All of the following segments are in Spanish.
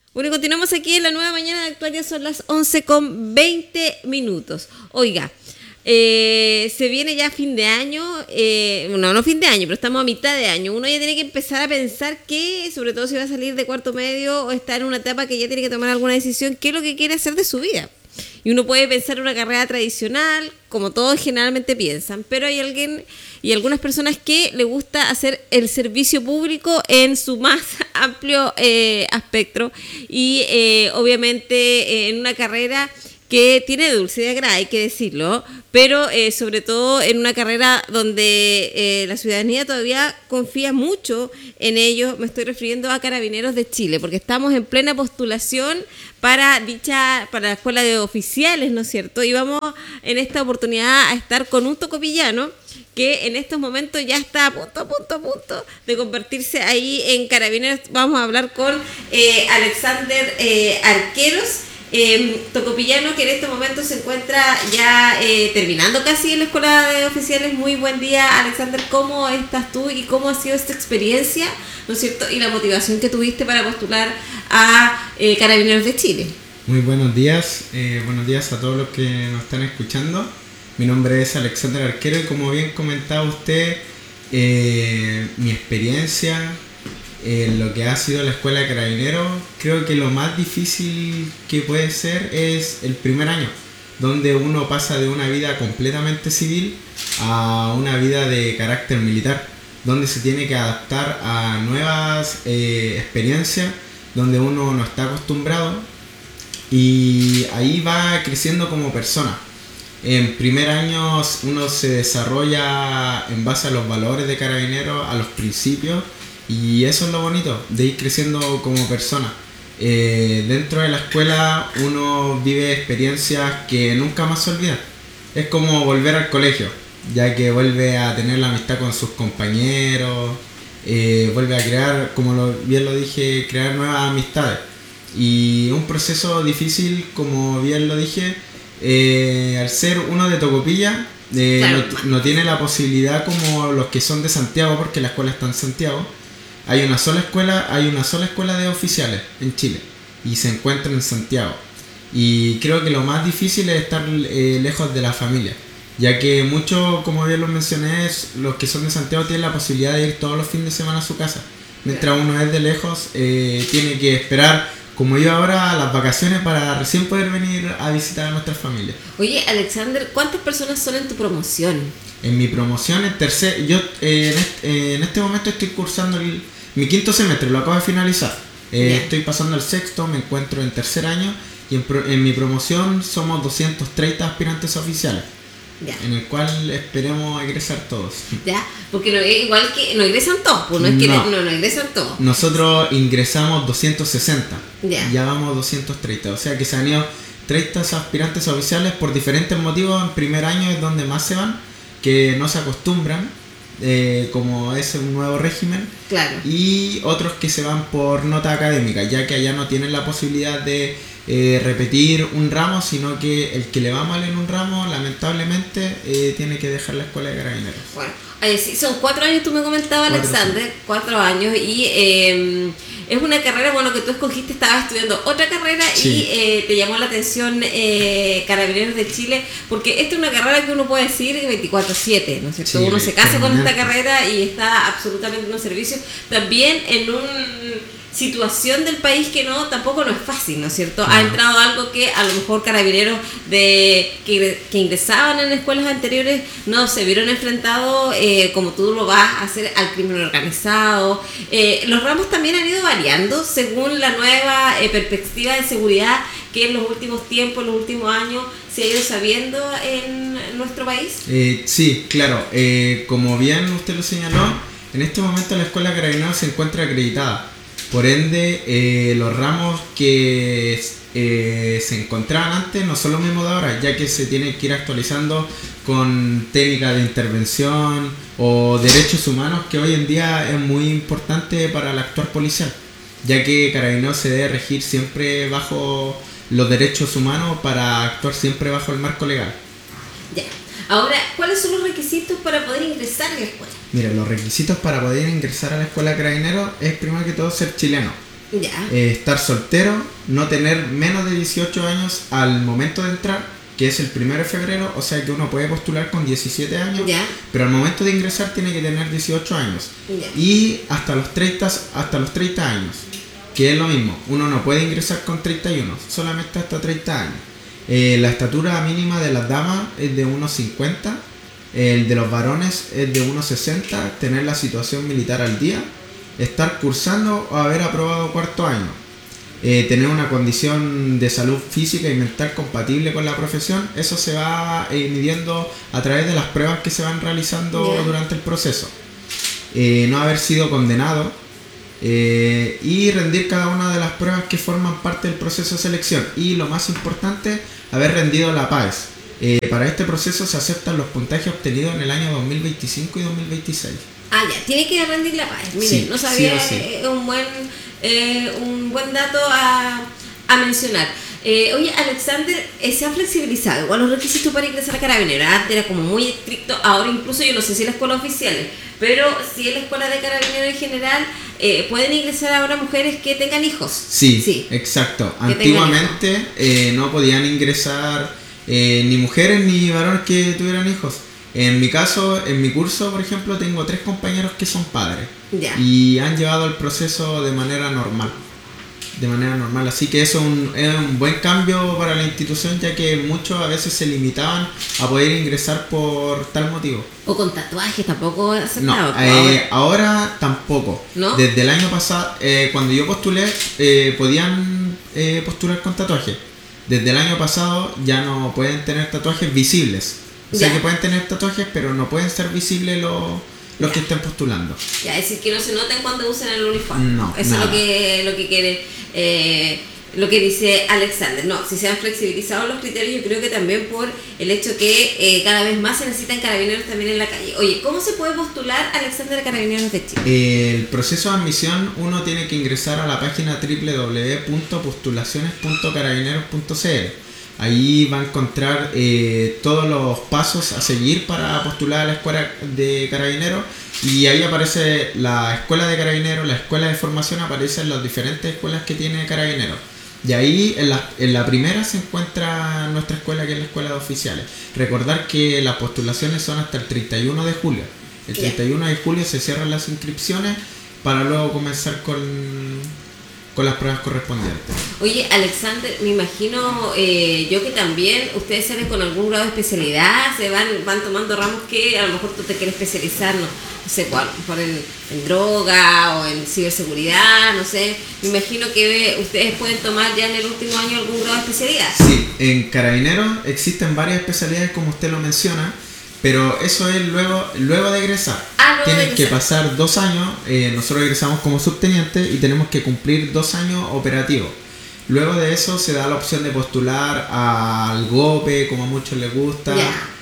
Bueno, continuamos aquí en la nueva mañana de actual, ya son las 11:20. Oiga, se viene ya fin de año, no fin de año, pero estamos a mitad de año. Uno ya tiene que empezar a pensar que, sobre todo si va a salir de cuarto medio o está en una etapa que ya tiene que tomar alguna decisión, qué es lo que quiere hacer de su vida. Y uno puede pensar en una carrera tradicional, como todos generalmente piensan, pero hay alguien y algunas personas que le gusta hacer el servicio público en su más amplio espectro y obviamente en una carrera que tiene dulce de agrado, hay que decirlo, pero sobre todo en una carrera donde la ciudadanía todavía confía mucho en ellos. Me estoy refiriendo a Carabineros de Chile, porque estamos en plena postulación para la escuela de oficiales, ¿no es cierto? Y vamos en esta oportunidad a estar con un tocopillano que en estos momentos ya está a punto de convertirse ahí en Carabineros. Vamos a hablar con Alexander Arqueros, tocopillano, que en este momento se encuentra ya terminando casi en la escuela de oficiales. Muy buen día, Alexander. ¿Cómo estás tú y cómo ha sido esta experiencia, ¿no es cierto? Y la motivación que tuviste para postular a Carabineros de Chile. Muy buenos días a todos los que nos están escuchando. Mi nombre es Alexander Arquero y como bien comentaba usted, mi experiencia en lo que ha sido la escuela de Carabineros, creo que lo más difícil que puede ser es el primer año, donde uno pasa de una vida completamente civil a una vida de carácter militar, donde se tiene que adaptar a nuevas experiencias, donde uno no está acostumbrado y ahí va creciendo como persona. En primer año uno se desarrolla en base a los valores de Carabineros, a los principios, y eso es lo bonito, de ir creciendo como persona. Dentro de la escuela uno vive experiencias que nunca más se olvidan. Es como volver al colegio, ya que vuelve a tener la amistad con sus compañeros, vuelve a crear, como bien lo dije, crear nuevas amistades. Y un proceso difícil, como bien lo dije, al ser uno de Tocopilla, claro, no tiene la posibilidad como los que son de Santiago, porque la escuela está en Santiago. Hay una sola escuela de oficiales en Chile y se encuentra en Santiago. Y creo que lo más difícil es estar lejos de la familia, ya que muchos, como bien lo mencioné, los que son de Santiago tienen la posibilidad de ir todos los fines de semana a su casa. Mientras uno es de lejos, tiene que esperar, como yo ahora, las vacaciones para recién poder venir a visitar a nuestras familias. Oye, Alexander, ¿cuántas personas son en tu promoción? En mi promoción, yo en este momento estoy cursando mi quinto semestre, lo acabo de finalizar. Estoy pasando al sexto, me encuentro en tercer año y en mi promoción somos 230 aspirantes oficiales. Ya. En el cual esperemos egresar todos. Ya, porque igual que no egresan todos, pues no es que no egresan todos. Nosotros ingresamos 260. Ya vamos 230, o sea que se han ido 30 aspirantes oficiales por diferentes motivos. En primer año es donde más se van, que no se acostumbran, como es un nuevo régimen. Claro. Y otros que se van por nota académica, ya que allá no tienen la posibilidad de repetir un ramo, sino que el que le va mal en un ramo, lamentablemente, tiene que dejar la escuela de Carabineros. Bueno, sí, son 4 años, tú me comentabas, Alexander, 4 años, y es una carrera, bueno, que tú escogiste, estabas estudiando otra carrera, sí, y te llamó la atención Carabineros de Chile, porque esta es una carrera que uno puede decir 24/7, ¿no es cierto? Sí, uno se casa con esta carrera y está absolutamente en un servicio, también en un situación del país que tampoco no es fácil, ¿no es cierto? Claro. Ha entrado algo que a lo mejor Carabineros que ingresaban en escuelas anteriores no se vieron enfrentados, como tú lo vas a hacer, al crimen organizado. Los ramos también han ido variando según la nueva perspectiva de seguridad que en los últimos tiempos, en los últimos años se ha ido sabiendo en nuestro país. Sí, claro. Como bien usted lo señaló, en este momento la escuela de Carabineros se encuentra acreditada. Por ende, los ramos que se encontraban antes no son los mismos de ahora, ya que se tienen que ir actualizando con técnicas de intervención o derechos humanos, que hoy en día es muy importante para el actuar policial, ya que Carabineros se debe regir siempre bajo los derechos humanos para actuar siempre bajo el marco legal. Ya. Ahora, ¿cuáles son los requisitos para poder ingresar a la escuela? Mira, los requisitos para poder ingresar a la escuela de Carabineros es primero que todo ser chileno. Ya. Estar soltero, no tener menos de 18 años al momento de entrar, que es el 1 de febrero, o sea que uno puede postular con 17 años, Ya. pero al momento de ingresar tiene que tener 18 años. Ya. Y hasta los 30 años, que es lo mismo, uno no puede ingresar con 31, solamente hasta 30 años. La estatura mínima de las damas es de 1,50, el de los varones es de 1,60, tener la situación militar al día, estar cursando o haber aprobado cuarto año, tener una condición de salud física y mental compatible con la profesión. Eso se va midiendo a través de las pruebas que se van realizando durante el proceso. No haber sido condenado y rendir cada una de las pruebas que forman parte del proceso de selección. Y lo más importante, haber rendido la PAES. Para este proceso se aceptan los puntajes obtenidos en el año 2025 y 2026. Ah, ya, tiene que rendir la PAES. Miren, Sí, no sabía, sí o sí. un buen dato a mencionar. Oye, Alexander, se ha flexibilizado igual los requisitos para ingresar a Carabineros. Antes era como muy estricto, ahora incluso yo no sé si en la escuela oficiales, pero si en la escuela de Carabineros en general, pueden ingresar ahora mujeres que tengan hijos. Sí, exacto. Antiguamente no podían ingresar ni mujeres ni varones que tuvieran hijos. En mi caso, en mi curso, por ejemplo, tengo 3 compañeros que son padres. Ya. Y han llevado el proceso de manera normal. Así que eso es un buen cambio para la institución, ya que muchos a veces se limitaban a poder ingresar por tal motivo. O con tatuajes tampoco No, aceptado. ahora tampoco. ¿No? Desde el año pasado, cuando yo postulé, podían postular con tatuajes. Desde el año pasado ya no pueden tener tatuajes visibles. O sea que pueden tener tatuajes, pero no pueden ser visibles los que estén postulando. Ya, es decir, que no se noten cuando usen el uniforme. No, eso nada. Es lo que quiere, lo que dice Alexander. No, si se han flexibilizado los criterios, yo creo que también por el hecho que cada vez más se necesitan carabineros también en la calle. Oye, ¿cómo se puede postular Alexander a Carabineros de Chile? El proceso de admisión, uno tiene que ingresar a la página www.postulaciones.carabineros.cl. Ahí va a encontrar todos los pasos a seguir para postular a la escuela de Carabineros, y ahí aparece la escuela de Carabineros, la escuela de formación, aparecen las diferentes escuelas que tiene Carabineros. Y ahí en la primera se encuentra nuestra escuela, que es la escuela de oficiales. Recordar que las postulaciones son hasta el 31 de julio. El 31 de julio se cierran las inscripciones para luego comenzar con las pruebas correspondientes. Oye, Alexander, me imagino yo que también ustedes salen con algún grado de especialidad, se van tomando ramos que a lo mejor tú te quieres especializar, no sé cuál, en droga o en ciberseguridad, no sé. Me imagino que ustedes pueden tomar ya en el último año algún grado de especialidad. Sí, en Carabineros existen varias especialidades, como usted lo menciona, pero eso es luego de egresar. Tienen que pasar 2 años, nosotros egresamos como subteniente y tenemos que cumplir 2 años operativos. Luego de eso se da la opción de postular al GOPE, como a muchos les gusta,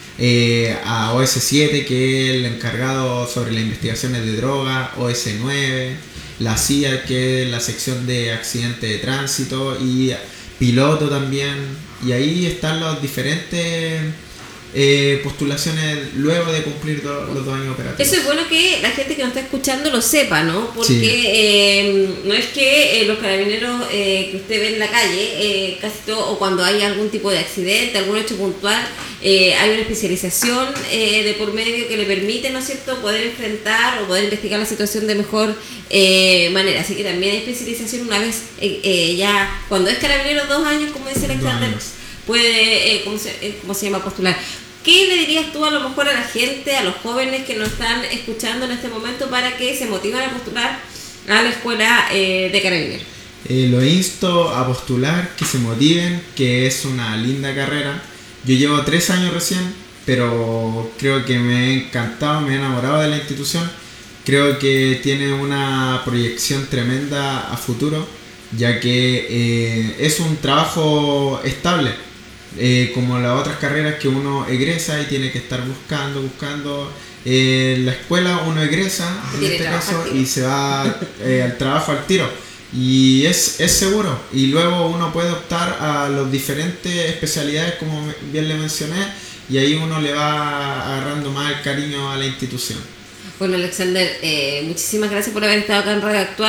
a OS7, que es el encargado sobre las investigaciones de drogas, OS9, la CIA, que es la sección de accidentes de tránsito, y piloto también. Y ahí están los diferentes postulaciones luego de cumplir los 2 años operativos. Eso es bueno que la gente que nos está escuchando lo sepa, ¿no? Porque no es que los carabineros que usted ve en la calle, casi todo, o cuando hay algún tipo de accidente, algún hecho puntual, hay una especialización de por medio que le permite, ¿no es cierto?, poder enfrentar o poder investigar la situación de mejor manera. Así que también hay especialización una vez ya, cuando es carabinero 2 años, como dice Alexander, puede, ¿cómo se llama?, postular. ¿Qué le dirías tú a lo mejor a la gente, a los jóvenes que nos están escuchando en este momento para que se motiven a postular a la escuela de carabineros? Lo insto a postular, que se motiven, que es una linda carrera. Yo llevo 3 años recién, pero creo que me he encantado, me he enamorado de la institución. Creo que tiene una proyección tremenda a futuro, ya que es un trabajo estable. Como las otras carreras que uno egresa y tiene que estar buscando. La escuela uno egresa, en este caso, y se va al trabajo al tiro. Y es seguro. Y luego uno puede optar a las diferentes especialidades, como bien le mencioné, y ahí uno le va agarrando más el cariño a la institución. Bueno, Alexander, muchísimas gracias por haber estado acá en Radio Actual.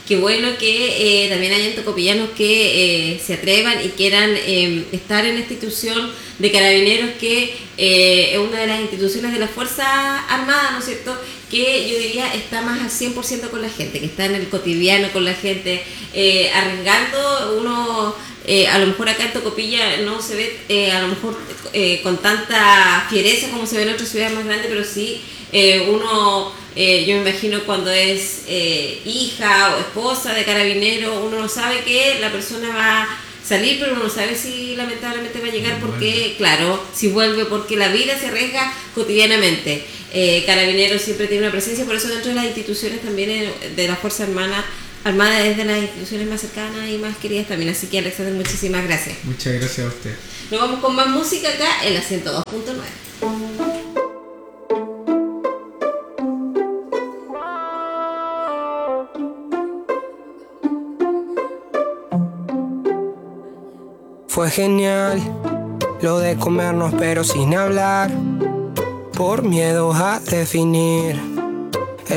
Qué bueno que también hayan tocopillanos que se atrevan y quieran estar en la institución de Carabineros, que es una de las instituciones de las Fuerzas Armadas, ¿no es cierto?, que yo diría está más al 100% con la gente, que está en el cotidiano con la gente, arriesgando. Uno, a lo mejor acá en Tocopilla no se ve a lo mejor con tanta fiereza como se ve en otras ciudades más grandes, pero sí uno, yo me imagino cuando es hija o esposa de carabinero, uno no sabe que la persona va a salir, pero uno no sabe si lamentablemente va a llegar, porque, claro, si vuelve, porque la vida se arriesga cotidianamente. Carabineros siempre tiene una presencia, por eso dentro de las instituciones también de las Fuerzas Armadas es de las instituciones más cercanas y más queridas también. Así que, Alexander, muchísimas gracias. Muchas gracias a usted. Nos vamos con más música acá en la 102.9. Fue genial lo de comernos pero sin hablar, por miedo a definir